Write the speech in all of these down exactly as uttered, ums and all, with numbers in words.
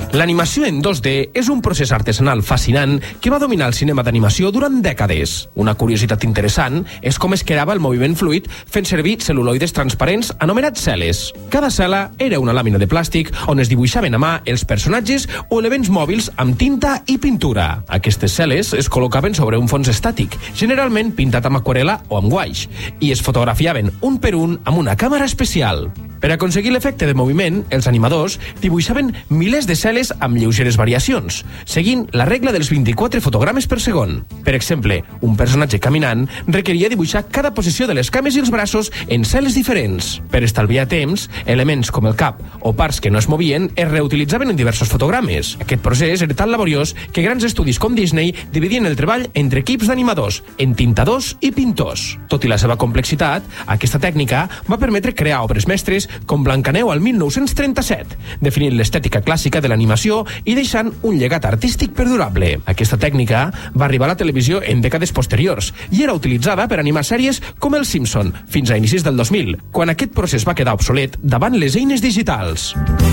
L'animació en dos D és un procés artesanal fascinant que va dominar el cinema d'animació durant dècades. Una curiositat interessant és com es creava el moviment fluid fent servir cel·luloides transparents anomenats cel·les. Cada cel·la era una làmina de plàstic on es dibuixaven a mà els personatges o elements mòbils amb tinta i pintura. Aquestes cel·les es col·locaven sobre un fons estàtic, generalment pintat amb aquarel·la o amb guaix, i es fotografiaven un per un amb una càmera especial. Per aconseguir l'efecte de moviment, els animadors dibuixaven milers de cel·les amb lleugeres variacions, seguint la regla dels vint-i-quatre fotogrames per segon. Per exemple, un personatge caminant requeria dibuixar cada posició de les cames i els braços en cel·les diferents. Per estalviar temps, elements com el cap o parts que no es movien es reutilitzaven en diversos fotogrames. Aquest procés era tan laboriós que grans estudis com Disney dividien el treball entre equips d'animadors, entintadors i pintors. Tot i la seva complexitat, aquesta tècnica va permetre crear obres mestres com Blancaneu al mil nou-cents trenta-set, definint l'estètica clàssica de l'animació i deixant un llegat artístic perdurable. Aquesta tècnica va arribar a la televisió en dècades posteriors i era utilitzada per animar sèries com Els Simpson, fins a inicis del dos mil, quan aquest procés va quedar obsolet davant les eines digitals.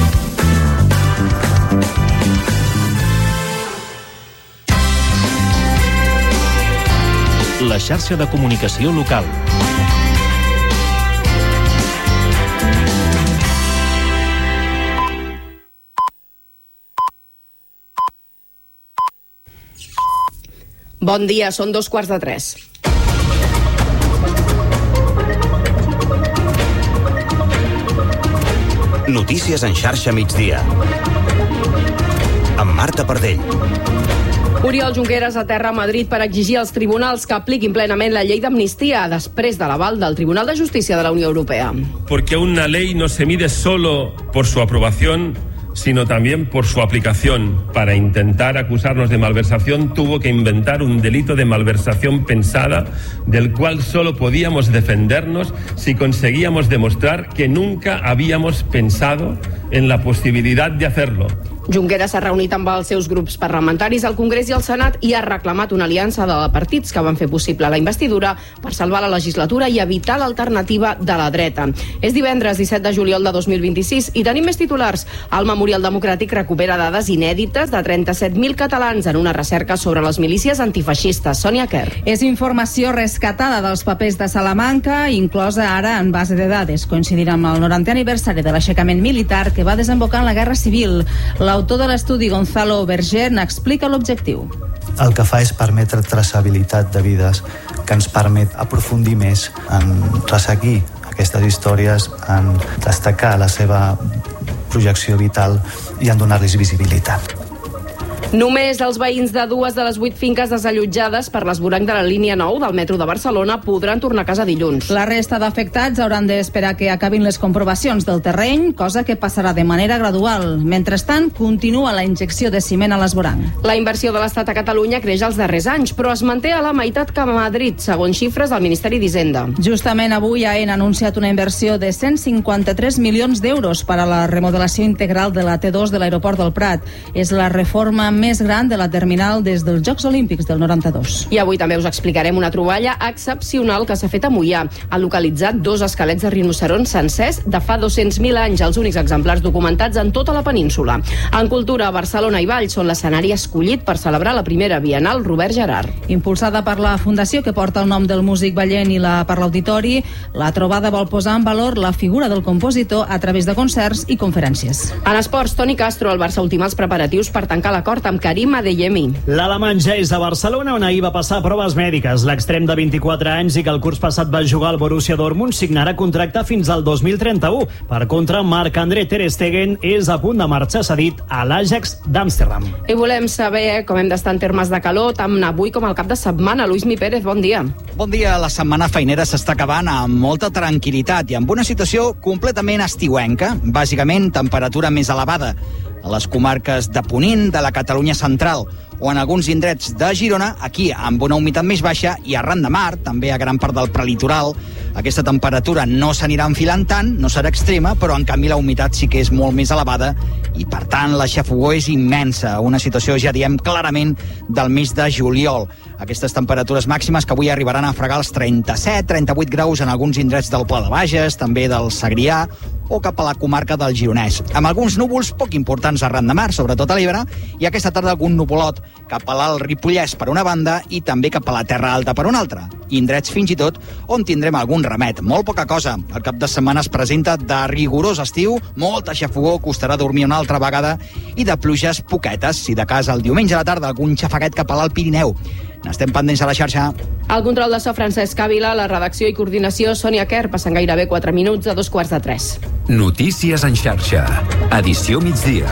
La xarxa de comunicació local. Bon dia, són dos quarts de tres. Notícies en xarxa migdia. Amb Marta Pardell. Oriol Junqueras aterra a Madrid per exigir als tribunals que apliquin plenament la llei d'amnistia després de l'aval del Tribunal de Justícia de la Unió Europea. Porque una ley no se mide solo por su aprobación, sino también por su aplicación. Para intentar acusarnos de malversación tuvo que inventar un delito de malversación pensada, del cual solo podíamos defendernos si conseguíamos demostrar que nunca habíamos pensado en la posibilidad de hacerlo. Junqueras s'ha reunit amb els seus grups parlamentaris al Congrés i al Senat i ha reclamat una aliança de partits que van fer possible la investidura per salvar la legislatura i evitar l'alternativa de la dreta. És divendres disset de juliol de dos mil vint-i-sis i tenim més titulars. El Memorial Democràtic recupera dades inèdites de trenta-set mil catalans en una recerca sobre les milícies antifeixistes. Sònia Kerr. És informació rescatada dels papers de Salamanca, inclosa ara en base de dades, coincidint amb el norantè aniversari de l'aixecament militar que va desembocar en la Guerra Civil. L'autor de l'estudi, Gonzalo Berger, n'explica l'objectiu. El que fa és permetre traçabilitat de vides, que ens permet aprofundir més en resseguir aquestes històries, en destacar la seva projecció vital i en donar-los visibilitat. Només els veïns de dues de les vuit finques desallotjades per l'esvoranc de la línia nou del metro de Barcelona podran tornar a casa dilluns. La resta d'afectats hauran d'esperar que acabin les comprovacions del terreny, cosa que passarà de manera gradual. Mentrestant, continua la injecció de ciment a l'esvoranc. La inversió de l'Estat a Catalunya creix els darrers anys, però es manté a la meitat que a Madrid, segons xifres del Ministeri d'Hisenda. Justament avui Aena ha anunciat una inversió de cent cinquanta-tres milions d'euros per a la remodelació integral de la T dos de l'aeroport del Prat. És la reforma més gran de la terminal des dels Jocs Olímpics del noranta-dos. I avui també us explicarem una troballa excepcional que s'ha fet a Moià. Han localitzat dos esquelets de rinocerons sencers de fa dos-cents mil anys, els únics exemplars documentats en tota la península. En cultura, Barcelona i Valls són l'escenari escollit per celebrar la primera Bienal Robert Gerhard. Impulsada per la fundació que porta el nom del músic ballent i la per l'auditori, la trobada vol posar en valor la figura del compositor a través de concerts i conferències. En esports, Toni Castro, el Barça ultima els preparatius per tancar l'acord amb Karim Adeyemi. L'alemany ja és a Barcelona, on ahir va passar proves mèdiques. L'extrem de vint-i-quatre anys i que el curs passat va jugar al Borussia Dortmund signarà contracte fins al dos mil trenta-u. Per contra, Marc-André ter Stegen és a punt de marxar cedit a l'Ajax d'Amsterdam. I volem saber com hem d'estar en termes de calor, tant avui com al cap de setmana. Luis Mi Pérez, bon dia. Bon dia. La setmana feinera s'està acabant amb molta tranquil·litat i amb una situació completament estiuenca, bàsicament temperatura més elevada a les comarques de Ponent, de la Catalunya central o en alguns indrets de Girona, aquí amb una humitat més baixa, i arran de mar, també a gran part del prelitoral. Aquesta temperatura no s'anirà enfilant tant, no serà extrema, però en canvi la humitat sí que és molt més elevada i per tant la xafogor és immensa, una situació ja diem clarament del mes de juliol. Aquestes temperatures màximes que avui arribaran a fregar els trenta-set trenta-vuit graus en alguns indrets del Pla de Bages, també del Segrià o cap a la comarca del Gironès, amb alguns núvols poc importants arran de mar, sobretot a l'Ebre, i aquesta tarda algun nuvolot cap a l'Alt Ripollès per una banda i també cap a la Terra Alta per una altra. Indrets fins i tot on tindrem algun remet, molt poca cosa. El cap de setmana es presenta de rigorós estiu, molta xafogor, costarà dormir una altra vegada, i de pluges poquetes, si de cas el diumenge a la tarda algun xafaguet cap a l'Alt Pirineu. N'estem pendents a la xarxa. El control de so, Francesc Ávila, la redacció i coordinació, Sònia Kerr, passen gairebé quatre minuts a dos quarts de tres. Notícies en xarxa. Edició migdia.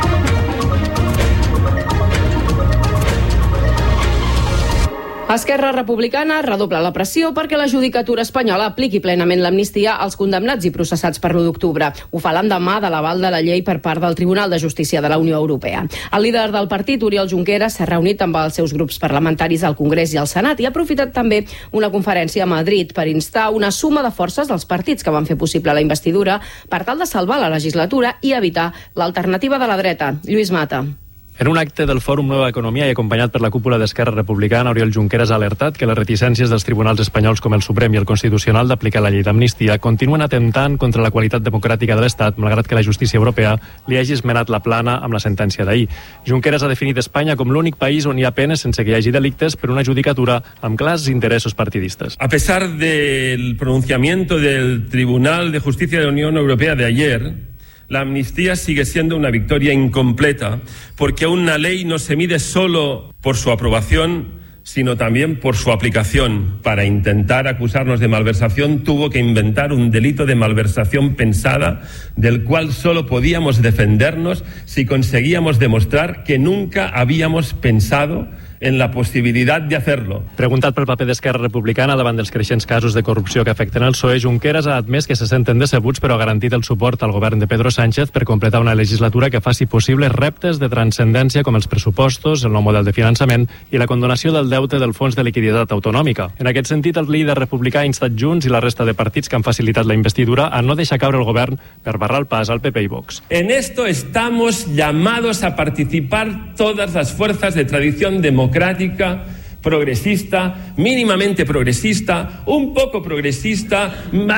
Esquerra Republicana redobla la pressió perquè la judicatura espanyola apliqui plenament l'amnistia als condemnats i processats per l'u d'octubre. Ho fa l'endemà de l'aval de la llei per part del Tribunal de Justícia de la Unió Europea. El líder del partit, Oriol Junqueras, s'ha reunit amb els seus grups parlamentaris al Congrés i al Senat i ha aprofitat també una conferència a Madrid per instar una suma de forces dels partits que van fer possible la investidura per tal de salvar la legislatura i evitar l'alternativa de la dreta. Lluís Mata. En un acte del Fòrum Nova Economia i acompanyat per la cúpula d'Esquerra Republicana, Oriol Junqueras ha alertat que les reticències dels tribunals espanyols com el Suprem i el Constitucional d'aplicar la llei d'amnistia continuen atemptant contra la qualitat democràtica de l'Estat, malgrat que la justícia europea li hagi esmenat la plana amb la sentència d'ahir. Junqueras ha definit Espanya com l'únic país on hi ha penes sense que hi hagi delictes per una judicatura amb clars interessos partidistes. A pesar del pronunciamiento del Tribunal de Justicia de la Unión Europea de ayer, la amnistía sigue siendo una victoria incompleta, porque una ley no se mide solo por su aprobación, sino también por su aplicación. Para intentar acusarnos de malversación tuvo que inventar un delito de malversación pensada, del cual solo podíamos defendernos si conseguíamos demostrar que nunca habíamos pensado en la possibilitat de hacerlo. Preguntat pel paper d'Esquerra Republicana davant dels creixents casos de corrupció que afecten el P S O E, Junqueras ha admès que se senten decebuts però ha garantit el suport al govern de Pedro Sánchez per completar una legislatura que faci possibles reptes de transcendència com els pressupostos, el nou model de finançament i la condonació del deute del Fons de Liquiditat Autonòmica. En aquest sentit, el líder republicà ha instat Junts i la resta de partits que han facilitat la investidura a no deixar caure el govern per barrar el pas al P P i Vox. En esto estamos llamados a participar todas las fuerzas de tradición democrática democrática, progresista, mínimamente progresista, un poco progresista,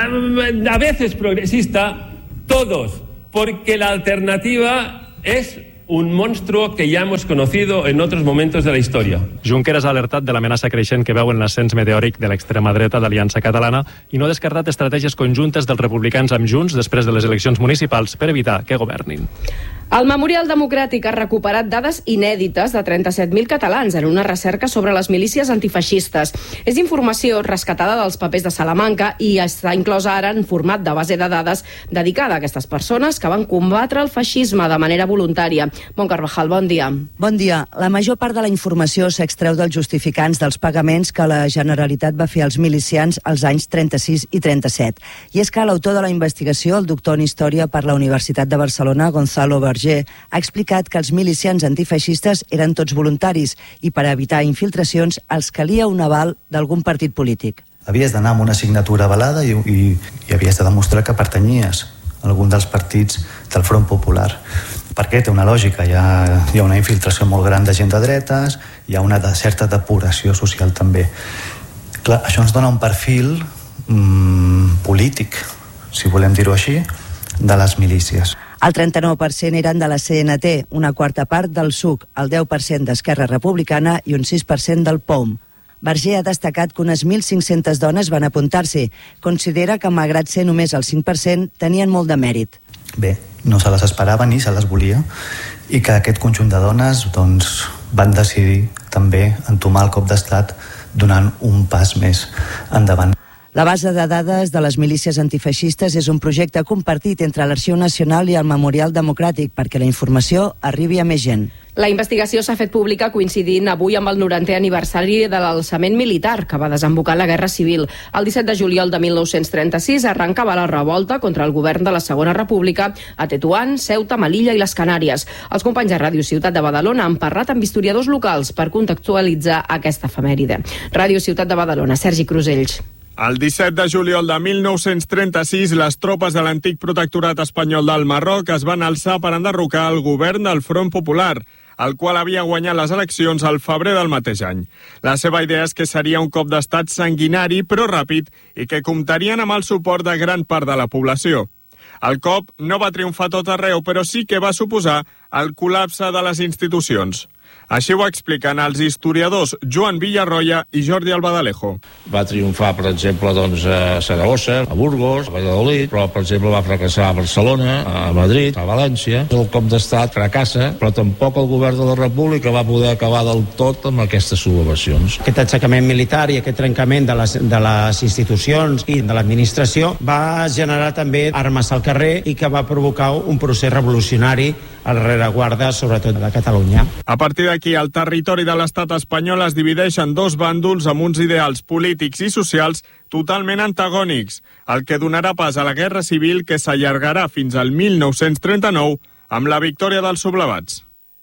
a veces progresista, todos, porque la alternativa es un monstruo que ya hemos conocido en otros momentos de la història. Junqueras ha alertat de l'amenaça creixent que veu en l'ascens meteòric de l'extrema dreta d'Aliança Catalana i no ha descartat estratègies conjuntes dels republicans amb Junts després de les eleccions municipals per evitar que governin. El Memorial Democràtic ha recuperat dades inèdites de trenta-set mil catalans en una recerca sobre les milícies antifeixistes. És informació rescatada dels papers de Salamanca i està inclosa ara en format de base de dades dedicada a aquestes persones que van combatre el feixisme de manera voluntària. Bon Carvajal, bon dia. Bon dia. La major part de la informació s'extreu dels justificants dels pagaments que la Generalitat va fer als milicians als anys trenta-sis i trenta-set. I és que l'autor de la investigació, el doctor en Història per la Universitat de Barcelona, Gonzalo Berger, ha explicat que els milicians antifeixistes eren tots voluntaris i per evitar infiltracions els calia un aval d'algun partit polític. Havies d'anar amb una signatura avalada i, i, i havies de demostrar que pertanyies a algun dels partits del Front Popular. Perquè té una lògica, hi ha, hi ha una infiltració molt gran de gent de dretes, hi ha una de certa depuració social també. Clar, això ens dona un perfil mmm, polític, si volem dir-ho així, de les milícies. El trenta-nou per cent eren de la C N T, una quarta part del S U C, el deu per cent d'Esquerra Republicana i un sis per cent del P O M. Berger ha destacat que unes mil cinc-centes dones van apuntar-s'hi. Considera que, malgrat ser només el cinc per cent, tenien molt de mèrit. Bé, no se les esperava ni se les volia i que aquest conjunt de dones doncs, van decidir també entomar el cop d'estat donant un pas més endavant. La base de dades de les milícies antifeixistes és un projecte compartit entre l'Arxiu Nacional i el Memorial Democràtic perquè la informació arribi a més gent. La investigació s'ha fet pública coincidint avui amb el norantè aniversari de l'alçament militar que va desembocar la Guerra Civil. El disset de juliol de mil nou-cents trenta-sis arrencava la revolta contra el govern de la Segona República a Tetuán, Ceuta, Melilla i les Canàries. Els companys de Ràdio Ciutat de Badalona han parlat amb historiadors locals per contextualitzar aquesta efemèride. Ràdio Ciutat de Badalona, Sergi Crusells. El disset de juliol de mil nou-cents trenta-sis, les tropes de l'antic protectorat espanyol del Marroc es van alçar per enderrocar el govern del Front Popular, el qual havia guanyat les eleccions al febrer del mateix any. La seva idea és que seria un cop d'estat sanguinari però ràpid i que comptarien amb el suport de gran part de la població. El cop no va triomfar tot arreu, però sí que va suposar el col·lapse de les institucions. Així ho expliquen els historiadors Joan Villarroya i Jordi Albadalejo. Va triomfar, per exemple, doncs, a Saragossa, a Burgos, a Valladolid, però, per exemple, va fracassar a Barcelona, a Madrid, a València. El cop d'estat fracassa, però tampoc el govern de la República va poder acabar del tot amb aquestes sublevacions. Aquest aixecament militar i aquest trencament de les, de les institucions i de l'administració va generar també armes al carrer i que va provocar un procés revolucionari a la rereguarda, sobretot de Catalunya. A partir d'aquí, el territori de l'estat espanyol es divideix en dos bàndols amb uns ideals polítics i socials totalment antagònics, el que donarà pas a la Guerra Civil que s'allargarà fins al mil nou-cents trenta-nou amb la victòria dels sublevats.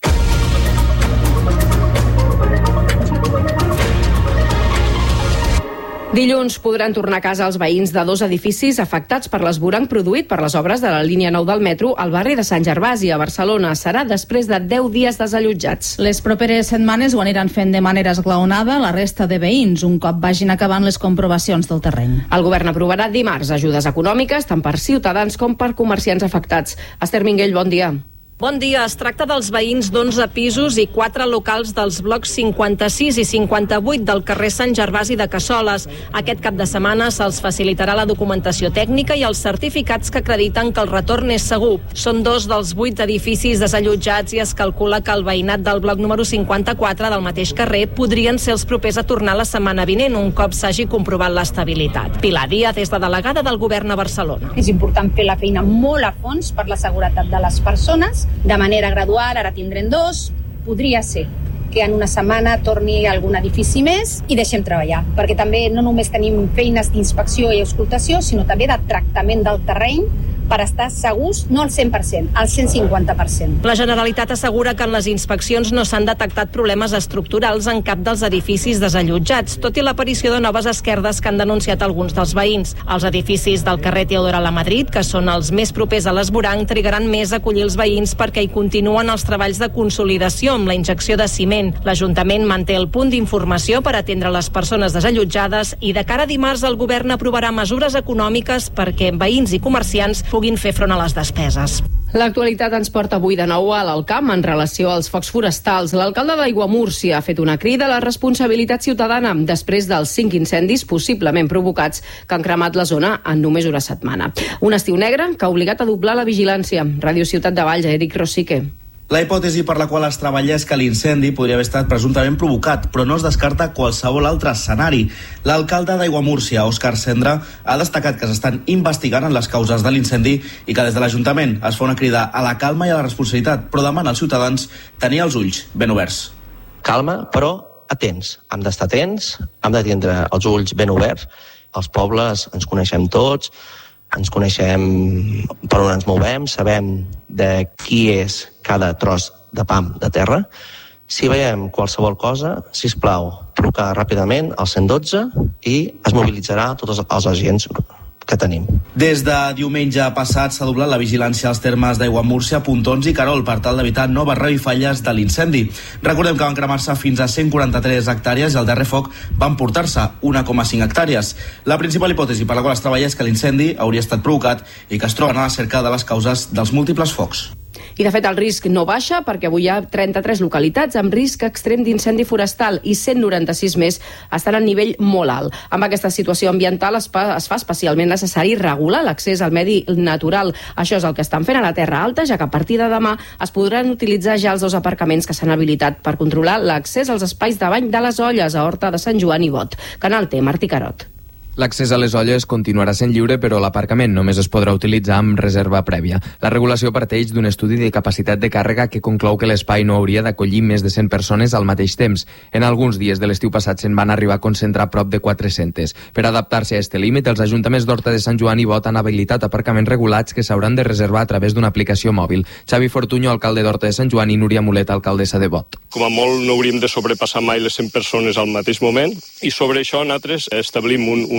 Dilluns podran tornar a casa els veïns de dos edificis afectats per l'esvoranc produït per les obres de la línia nou del metro al barri de Sant Gervasi, a Barcelona. Serà després de deu dies desallotjats. Les properes setmanes ho aniran fent de manera esglaonada la resta de veïns, un cop vagin acabant les comprovacions del terreny. El govern aprovarà dimarts ajudes econòmiques tant per ciutadans com per comerciants afectats. Esther Minguell, bon dia. Bon dia. Es tracta dels veïns d'onze pisos i quatre locals dels blocs cinquanta-sis i cinquanta-vuit del carrer Sant Gervasi de Cassoles. Aquest cap de setmana se'ls facilitarà la documentació tècnica i els certificats que acrediten que el retorn és segur. Són dos dels vuit edificis desallotjats i es calcula que el veïnat del bloc número cinquanta-quatre del mateix carrer podrien ser els propers a tornar la setmana vinent, un cop s'hagi comprovat l'estabilitat. Pilar Díaz és la delegada del govern a Barcelona. És important fer la feina molt a fons per la seguretat de les persones, de manera gradual. Ara tindrem dos, podria ser que en una setmana torni algun edifici més i deixem treballar, perquè també no només tenim feines d'inspecció i auscultació, sinó també de tractament del terreny per estar segurs, no al cent per cent, al cent cinquanta per cent. La Generalitat assegura que en les inspeccions no s'han detectat problemes estructurals en cap dels edificis desallotjats, tot i l'aparició de noves esquerdes que han denunciat alguns dels veïns. Els edificis del carrer Teodora Lamadrid, que són els més propers a l'esvoranc, trigaran més a acollir els veïns perquè hi continuen els treballs de consolidació amb la injecció de ciment. L'Ajuntament manté el punt d'informació per atendre les persones desallotjades i de cara a dimarts el govern aprovarà mesures econòmiques perquè veïns i comerciants puguin fer front a les despeses. L'actualitat ens porta avui de nou a l'Alcamp en relació als focs forestals. L'alcalde d'Aiguamúrcia ha fet una crida a la responsabilitat ciutadana després dels cinc incendis possiblement provocats que han cremat la zona en només una setmana. Un estiu negre que ha obligat a doblar la vigilància. Ràdio Ciutat de Valls, Eric Rosique. La hipòtesi per la qual es treballa és que l'incendi podria haver estat presumptament provocat, però no es descarta qualsevol altre escenari. L'alcalde d'Aiguamúrcia, Òscar Cendra, ha destacat que s'estan investigant en les causes de l'incendi i que des de l'Ajuntament es fa una crida a la calma i a la responsabilitat, però demana als ciutadans tenir els ulls ben oberts. Calma, però atents. Hem d'estar atents, hem de tindre els ulls ben oberts. Els pobles ens coneixem tots, ens coneixem per on ens movem, sabem de qui és cada tros de pam de terra. Si veiem qualsevol cosa, sisplau, trucar ràpidament al cent dotze i es mobilitzarà tots els agents que tenim. Des de diumenge passat s'ha doblat la vigilància als termes d'Aiguamúrcia, Pontons i Querol per tal d'evitar noves revifalles de l'incendi. Recordem que van cremar-se fins a cent quaranta-tres hectàrees i al darrer foc van portar-se un coma cinc hectàrees. La principal hipòtesi per la qual es treballa és que l'incendi hauria estat provocat i que es troben a la cerca de les causes dels múltiples focs. I de fet el risc no baixa perquè avui hi ha trenta-tres localitats amb risc extrem d'incendi forestal i cent noranta-sis més estan a nivell molt alt. Amb aquesta situació ambiental es fa, es fa especialment necessari regular l'accés al medi natural. Això és el que estan fent a la Terra Alta, ja que a partir de demà es podran utilitzar ja els dos aparcaments que s'han habilitat per controlar l'accés als espais de bany de les Olles a Horta de Sant Joan i Bot. Canal T, Martí Carot. L'accés a les olles continuarà sent lliure, però l'aparcament només es podrà utilitzar amb reserva prèvia. La regulació parteix d'un estudi de capacitat de càrrega que conclou que l'espai no hauria d'acollir més de cent persones al mateix temps. En alguns dies de l'estiu passat se'n van arribar a concentrar prop de quatre-centes. Per adaptar-se a este límit, els ajuntaments d'Horta de Sant Joan i Bot han habilitat aparcaments regulats que s'hauran de reservar a través d'una aplicació mòbil. Xavi Fortuño, alcalde d'Horta de Sant Joan, i Núria Mulet, alcaldessa de Bot. Com a molt no hauríem de sobrepassar mai les cent persones al mateix moment i sobre això nosaltres establim un, un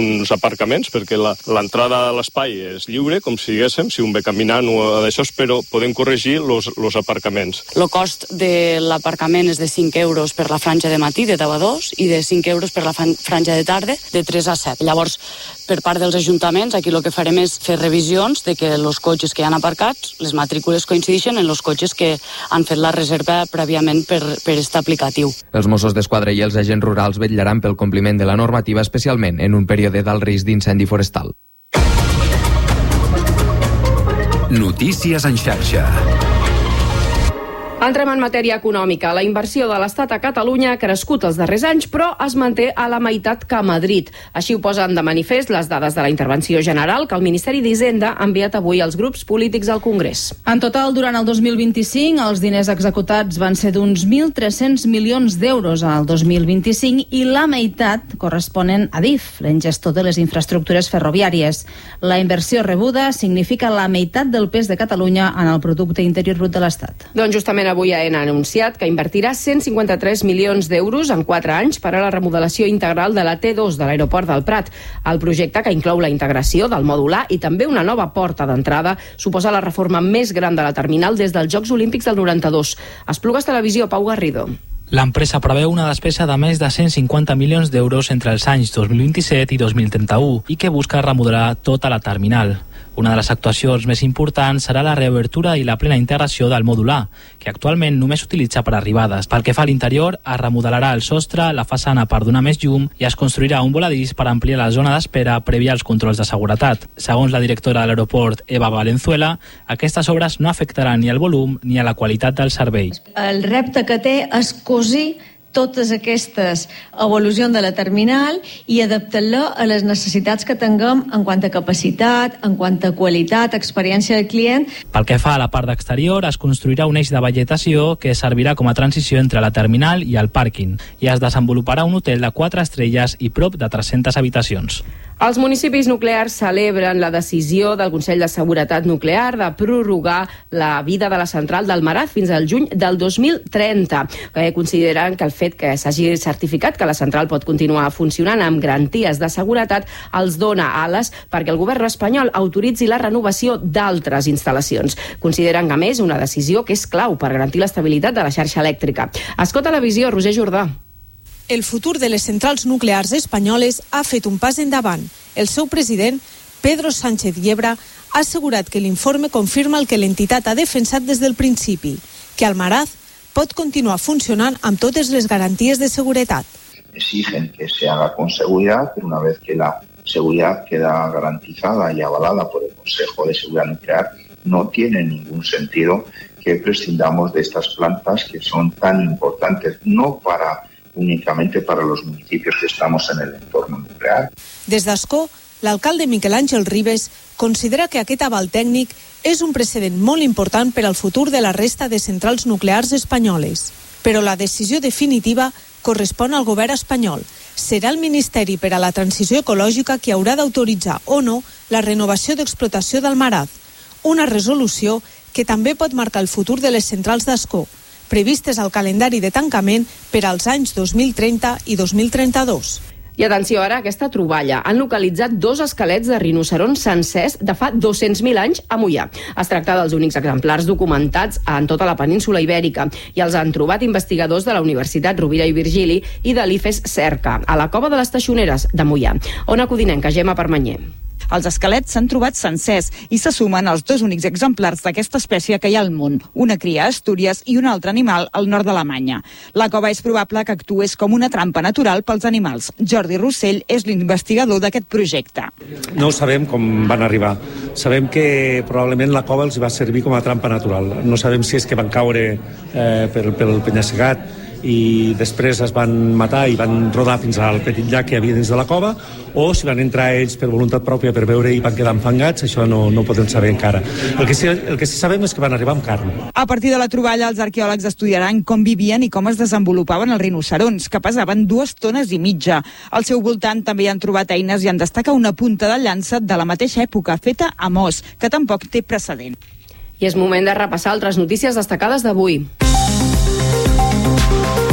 uns aparcaments, perquè l'entrada a l'espai és lliure, com si diguéssim, si un ve caminant o d'això, però podem corregir els aparcaments. El cost de l'aparcament és de cinc euros per la franja de matí, de deu a dos, i de cinc euros per la franja de tarda, de tres a set. Llavors, per part dels ajuntaments, aquí el que farem és fer revisions de que els cotxes que hi han aparcats, les matrícules coincideixen en els cotxes que han fet la reserva prèviament per, per este aplicatiu. Els Mossos d'Esquadra i els agents rurals vetllaran pel compliment de la normativa, especialment en un període d'alt risc d'incendi forestal. Notícies en xarxa. Entrem en matèria econòmica. La inversió de l'Estat a Catalunya ha crescut els darrers anys, però es manté a la meitat que a Madrid. Així ho posen de manifest les dades de la intervenció general que el Ministeri d'Hisenda ha enviat avui als grups polítics al Congrés. En total, durant el dos mil vint-i-cinc, els diners executats van ser d'uns mil tres-cents milions d'euros al dos mil vint-i-cinc i la meitat corresponen a D I F, l'engestor de les infraestructures ferroviàries. La inversió rebuda significa la meitat del pes de Catalunya en el producte interior brut de l'Estat. Doncs justament avui Aena ha anunciat que invertirà cent cinquanta-tres milions d'euros en quatre anys per a la remodelació integral de la T dos de l'aeroport del Prat. El projecte, que inclou la integració del mòdul A i també una nova porta d'entrada, suposa la reforma més gran de la terminal des dels Jocs Olímpics del noranta-dos. Esplugues Televisió, Pau Garrido. L'empresa preveu una despesa de més de cent cinquanta milions d'euros entre els anys dos mil vint-i-set i dos mil trenta-u i que busca remodelar tota la terminal. Una de les actuacions més importants serà la reobertura i la plena integració del mòdul A, que actualment només s'utilitza per arribades. Pel que fa a l'interior, es remodelarà el sostre, la façana per donar més llum i es construirà un voladís per ampliar la zona d'espera prèvia als controls de seguretat. Segons la directora de l'aeroport, Eva Valenzuela, aquestes obres no afectaran ni el volum ni a la qualitat del servei. El repte que té és cosir totes aquestes evolucions de la terminal i adaptar-la a les necessitats que tinguem en quant a capacitat, en quant a qualitat, experiència del client. Pel que fa a la part d'exterior, es construirà un eix de vegetació que servirà com a transició entre la terminal i el pàrquing i es desenvoluparà un hotel de quatre estrelles i prop de tres-centes habitacions. Els municipis nuclears celebren la decisió del Consell de Seguretat Nuclear de prorrogar la vida de la central d'Almaraz fins al juny del dos mil trenta. Consideren que el fet que s'hagi certificat que la central pot continuar funcionant amb garanties de seguretat els dona ales perquè el govern espanyol autoritzi la renovació d'altres instal·lacions. Consideren, a més, una decisió que és clau per garantir l'estabilitat de la xarxa elèctrica. Escó Televisió, Roger Jordà. El futur de les centrals nuclears espanyoles ha fet un pas endavant. El seu president, Pedro Sánchez Yebra, ha assegurat que l'informe confirma el que l'entitat ha defensat des del principi, que Almaraz pot continuar funcionant amb totes les garanties de seguretat. Exigen que se haga con seguridad, pero una vez que la seguridad queda garantizada y avalada por el Consejo de Seguridad Nuclear, no tiene ningún sentido que prescindamos de estas plantas que son tan importantes, no para únicamente para los municipios que estamos en el entorno nuclear. Des d'Ascó, l'alcalde Miquel Àngel Ribes considera que aquest aval tècnic és un precedent molt important per al futur de la resta de centrals nuclears espanyoles. Però la decisió definitiva correspon al govern espanyol. Serà el Ministeri per a la Transició Ecològica qui haurà d'autoritzar o no la renovació d'explotació d'Almaraz, una resolució que també pot marcar el futur de les centrals d'Ascó, previstes al calendari de tancament per als anys dos mil trenta i dos mil trenta-dos. I atenció ara a aquesta troballa. Han localitzat dos esquelets de rinocerons sencers de fa dos-cents mil anys a Moià. Es tracta dels únics exemplars documentats en tota la península ibèrica i els han trobat investigadors de la Universitat Rovira i Virgili i de l'I F E S Cerca, a la cova de les Teixoneres de Moià. Ona Codinenca, Gemma Permanyer. Els esquelets s'han trobat sencers i se sumen als dos únics exemplars d'aquesta espècie que hi ha al món, una cria a Astúries i un altre animal al nord d'Alemanya. La cova és probable que actués com una trampa natural pels animals. Jordi Rossell és l'investigador d'aquest projecte. No sabem com van arribar. Sabem que probablement la cova els va servir com a trampa natural. No sabem si és que van caure eh, pel, pel penya-segat i després es van matar i van rodar fins al petit llac que hi havia dins de la cova, o si van entrar ells per voluntat pròpia per veure i van quedar enfangats, això no, no ho podem saber encara. El que, sí, el que sí sabem és que van arribar amb carn. A partir de la troballa, els arqueòlegs estudiaran com vivien i com es desenvolupaven els rinocerons, que pesaven dues tones i mitja. Al seu voltant també hi han trobat eines i en destaca una punta de llança de la mateixa època, feta a Mos, que tampoc té precedent. I és moment de repassar altres notícies destacades d'avui.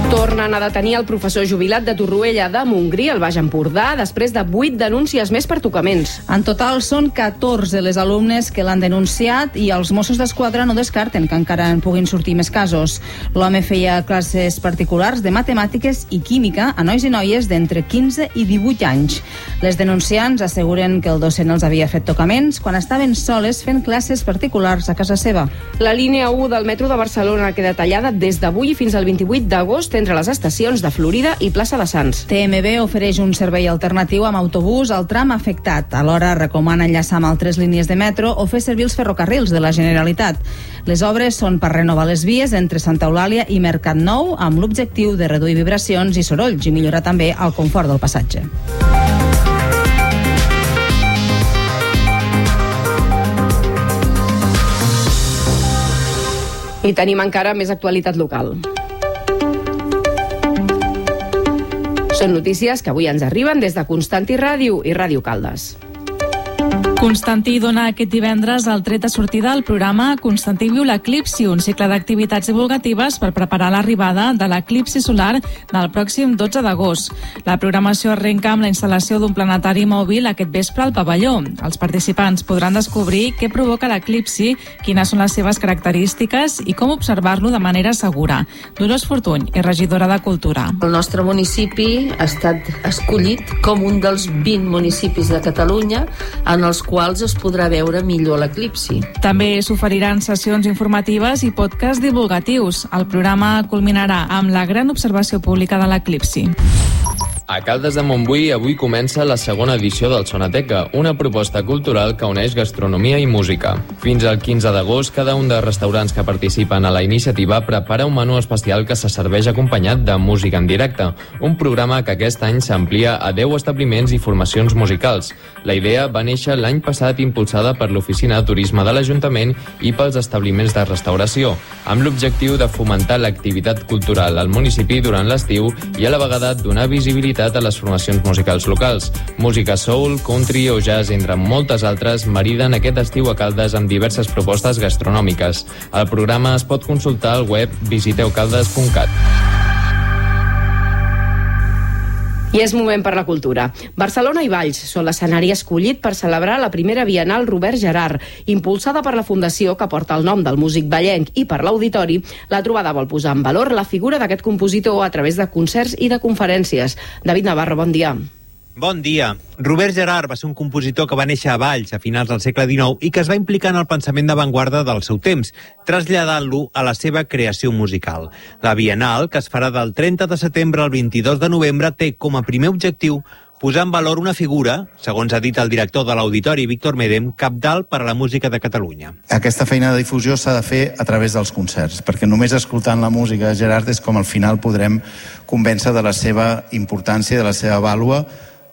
Tornen a detenir el professor jubilat de Torroella de Montgrí, al Baix Empordà, després de vuit denúncies més per tocaments. En total són catorze les alumnes que l'han denunciat i els Mossos d'Esquadra no descarten que encara en puguin sortir més casos. L'home feia classes particulars de matemàtiques i química a nois i noies d'entre quinze i divuit anys. Les denunciants asseguren que el docent els havia fet tocaments quan estaven soles fent classes particulars a casa seva. La línia u del metro de Barcelona queda tallada des d'avui fins al vint-i-vuit d'agost entre les estacions de Florida i Plaça de Sants. T M B ofereix un servei alternatiu amb autobús al tram afectat. Alhora recomana enllaçar amb altres línies de metro o fer servir els ferrocarrils de la Generalitat. Les obres són per renovar les vies entre Santa Eulàlia i Mercat Nou amb l'objectiu de reduir vibracions i sorolls i millorar també el confort del passatge. I tenim encara més actualitat local. Són notícies que avui ens arriben des de Constantí Ràdio i Ràdio Caldes. Constantí dona aquest divendres el tret de sortida al programa Constantí viu l'eclipsi, un cicle d'activitats divulgatives per preparar l'arribada de l'eclipsi solar del pròxim dotze d'agost. La programació arrenca amb la instal·lació d'un planetari mòbil aquest vespre al pavelló. Els participants podran descobrir què provoca l'eclipsi, quines són les seves característiques i com observar-lo de manera segura. Dolors Fortuny és regidora de Cultura. El nostre municipi ha estat escollit com un dels vint municipis de Catalunya en els quals es podrà veure millor l'eclipsi. També s'oferiran sessions informatives i podcasts divulgatius. El programa culminarà amb la gran observació pública de l'eclipsi. A Caldes de Montbui avui comença la segona edició del Sonateca, una proposta cultural que uneix gastronomia i música. Fins al quinze d'agost, cada un dels restaurants que participen a la iniciativa prepara un menú especial que se serveix acompanyat de música en directe, un programa que aquest any s'amplia a deu establiments i formacions musicals. La idea va néixer l'any passat impulsada per l'Oficina de Turisme de l'Ajuntament i pels establiments de restauració, amb l'objectiu de fomentar l'activitat cultural al municipi durant l'estiu i a la vegada donar visibilitat a les formacions musicals locals. Música soul, country o jazz, entre moltes altres, mariden aquest estiu a Caldes amb diverses propostes gastronòmiques. El programa es pot consultar al web visiteu caldes punt cat. I és moment per la cultura. Barcelona i Valls són l'escenari escollit per celebrar la primera Bienal Robert Gerhard. Impulsada per la fundació que porta el nom del músic vallenc i per l'Auditori, la trobada vol posar en valor la figura d'aquest compositor a través de concerts i de conferències. David Navarro, bon dia. Bon dia. Robert Gerhard va ser un compositor que va néixer a Valls a finals del segle dinou i que es va implicar en el pensament d'avantguarda del seu temps, traslladant-lo a la seva creació musical. La Bienal, que es farà del trenta de setembre al vint-i-dos de novembre, té com a primer objectiu posar en valor una figura, segons ha dit el director de l'Auditori, Víctor Medem, cabdal per a la música de Catalunya. Aquesta feina de difusió s'ha de fer a través dels concerts, perquè només escoltant la música de Gerhard és com al final podrem convèncer de la seva importància, de la seva vàlua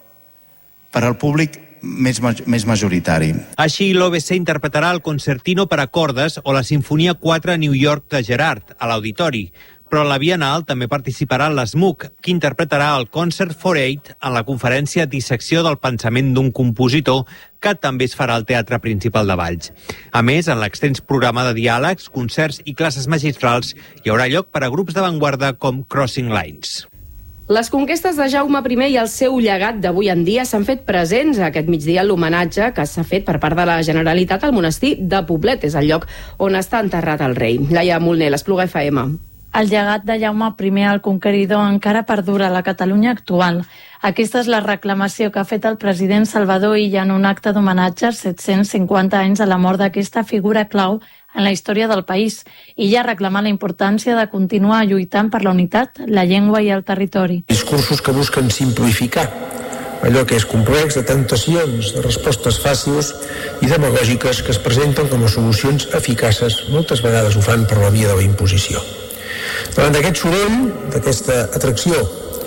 per al públic més, més majoritari. Així, l'O B C interpretarà el Concertino per a cordes o la Sinfonia quatre a New York de Gerhard, a l'Auditori. Però a la Bienal també participarà l'ESMUC, que interpretarà el Concert for Eight en la conferència Dissecció del pensament d'un compositor, que també es farà al Teatre Principal de Valls. A més, en l'extens programa de diàlegs, concerts i classes magistrals hi haurà lloc per a grups d'avantguarda com Crossing Lines. Les conquestes de Jaume primer i el seu llegat d'avui en dia s'han fet presents aquest migdia en l'homenatge que s'ha fet per part de la Generalitat al monestir de Poblet, és el lloc on està enterrat el rei. Laia Molner, l'Espluga F M. El llegat de Jaume primer al Conqueridor encara perdura a la Catalunya actual. Aquesta és la reclamació que ha fet el president Salvador Illa en un acte d'homenatge als set-cents cinquanta anys de la mort d'aquesta figura clau en la història del país. Illa reclama la importància de continuar lluitant per la unitat, la llengua i el territori. Discursos que busquen simplificar allò que és complex, de tentacions, de respostes fàcils i demagògiques que es presenten com a solucions eficaces, moltes vegades ho fan per la via de la imposició. Davant d'aquest soroll, d'aquesta atracció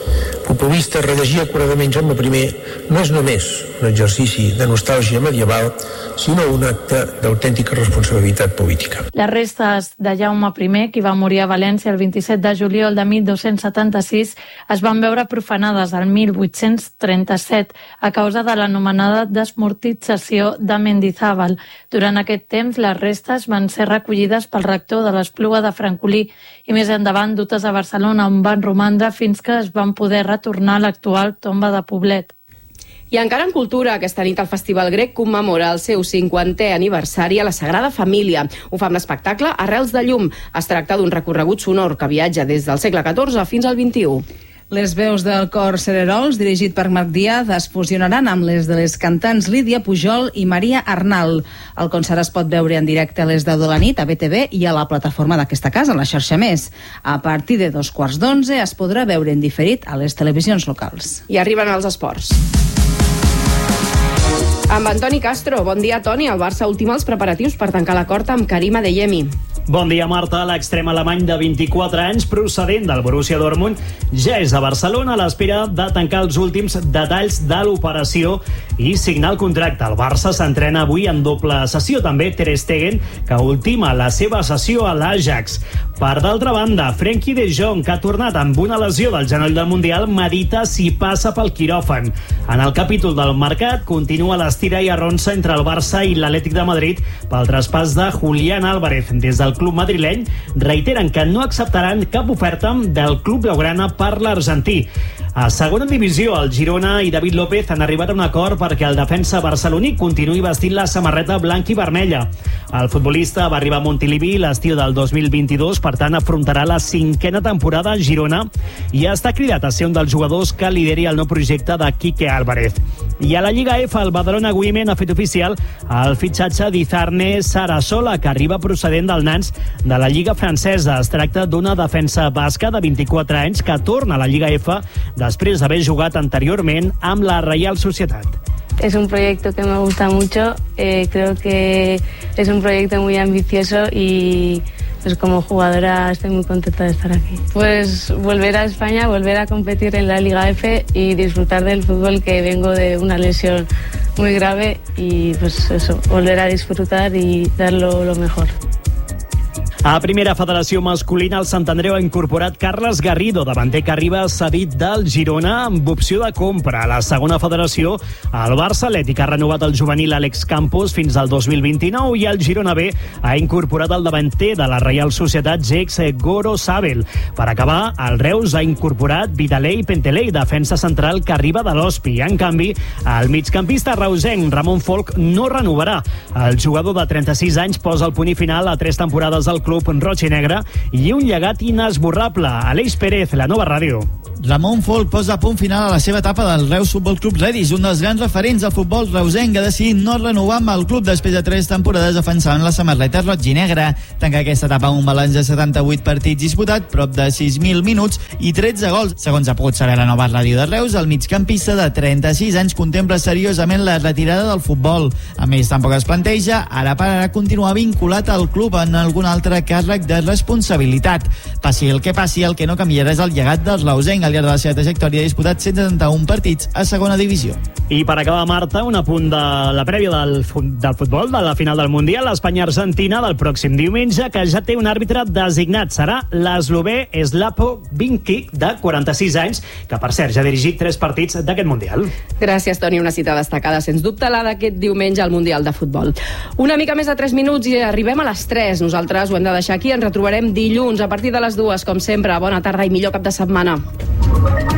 Populista, rellegir acuradament Jaume primer no és només un exercici de nostàlgia medieval, sinó un acte d'autèntica responsabilitat política. Les restes de Jaume primer, qui va morir a València el vint-i-set de juliol de mil dos-cents setanta-sis, es van veure profanades el mil vuit-cents trenta-set a causa de l'anomenada desmortització de Mendizábal. Durant aquest temps, les restes van ser recollides pel rector de l'Espluga de Francolí i més endavant dutes a Barcelona, on van romandre fins que es van poder retornar a l'actual tomba de Poblet. I encara en cultura, aquesta nit el Festival Grec commemora el seu cinquantè aniversari a la Sagrada Família. Ho fa amb l'espectacle Arrels de llum. Es tracta d'un recorregut sonor que viatja des del segle catorze fins al vint-i-u. Les veus del cor Cererols, dirigit per Marc Díaz, es fusionaran amb les de les cantants Lídia Pujol i Maria Arnal. El concert es pot veure en directe a les deu de la nit a B T V i a la plataforma d'aquesta casa, la xarxa Més. A partir de dos quarts d'onze es podrà veure en diferit a les televisions locals. I arriben els esports. Amb Antoni Castro. Bon dia, Toni. El Barça ultima els preparatius per tancar l'acord amb Karim Adeyemi. Bon dia, Marta. L'extrem alemany de vint-i-quatre anys, procedent del Borussia Dortmund, ja és a Barcelona a l'espera de tancar els últims detalls de l'operació i signar el contracte. El Barça s'entrena avui en doble sessió. També Ter Stegen, que ultima la seva sessió a l'Ajax. Per d'altra banda, Frenkie de Jong, que ha tornat amb una lesió del genoll del Mundial, medita si passa pel quiròfan. En el capítol del mercat continua l'estira i arronsa entre el Barça i l'Atlètic de Madrid pel traspàs de Julián Álvarez. Des del club madrileny reiteren que no acceptaran cap oferta del club blaugrana per l'argentí. A segona divisió, el Girona i David López han arribat a un acord perquè el defensa barceloní continuï vestint la samarreta blanca i vermella. El futbolista va arribar a Montilivi l'estiu del dos mil vint-i-dos, per tant afrontarà la cinquena temporada a Girona i està cridat a ser un dels jugadors que lideri el nou projecte de Quique Álvarez. I a la Lliga F, el Badalona Women ha fet oficial el fitxatge d'Izarne Sarasola, que arriba procedent del Nantes de la Lliga francesa. Es tracta d'una defensa basca de vint-i-quatre anys que torna a la Lliga F després d'haver jugat anteriorment amb la Real Sociedad. Es un proyecto que me gusta mucho, eh, creo que es un proyecto muy ambicioso y pues como jugadora estoy muy contenta de estar aquí. Pues volver a España, volver a competir en la Liga F y disfrutar del fútbol, que vengo de una lesión muy grave, y pues eso, volver a disfrutar y darlo lo mejor. A primera federació masculina, el Sant Andreu ha incorporat Carles Garrido, davanter que arriba cedit del Girona amb opció de compra. A la segona federació, el Barça Atlètic ha renovat el juvenil Àlex Campos fins al dos mil vint-i-nou i el Girona B ha incorporat el davanter de la Real Societat Gex Goro Sabel. Per acabar, el Reus ha incorporat Vidalei Pentelei, defensa central que arriba de l'Hospi. En canvi, el migcampista reusenc Ramon Folk no renovarà. El jugador de trenta-sis anys posa el punt i final a tres temporades al club club roig i negre i un llegat inesborrable. Aleix Pérez, la Nova Ràdio. Ramon Folk posa a punt final a la seva etapa del Reus Futbol Club Redis, un dels grans referents del futbol reusenc, que ha decidit no renovar amb el club després de tres temporades defensant la samarreta roig i negra. Tanca aquesta etapa amb un balanç de setanta-vuit partits disputats, prop de sis mil minuts i tretze gols. Segons ha pogut saber la Nova Ràdio de Reus, el migcampista de trenta-sis anys contempla seriosament la retirada del futbol. A més, tampoc es planteja ara per ara continuar vinculat al club en algun altre càrrec de responsabilitat. Passi el que passi, el que no canviarà és el llegat del reusenc. Al llarg de la seva trajectòria ha disputat cent setanta-un partits a segona divisió. I per acabar, Marta, un apunt de la prèvia del, del futbol, de la final del Mundial, Espanya-Argentina del pròxim diumenge, que ja té un àrbitre designat. Serà l'eslovè Slavko Vinkic, de quaranta-sis anys, que per cert ja ha dirigit tres partits d'aquest Mundial. Gràcies, Toni. Una cita destacada, sens dubte, la d'aquest diumenge al Mundial de Futbol. Una mica més de tres minuts i arribem a les tres. Nosaltres ho hem de deixar aquí. Ens retrobarem dilluns a partir de les dues, com sempre. Bona tarda i millor cap de setmana.